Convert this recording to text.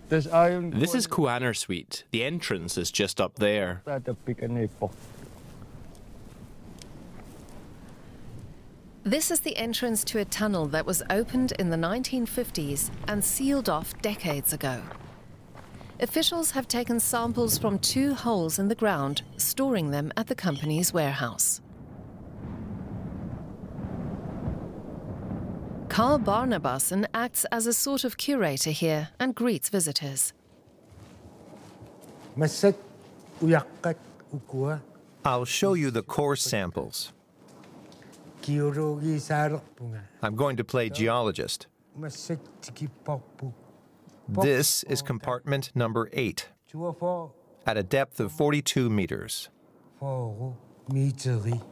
This is Kuaner Suite. The entrance is just up there. This is the entrance to a tunnel that was opened in the 1950s and sealed off decades ago. Officials have taken samples from 2 holes in the ground, storing them at the company's warehouse. Carl Barnabassen acts as a sort of curator here and greets visitors. I'll show you the core samples. I'm going to play geologist. This is compartment number 8, at a depth of 42 meters.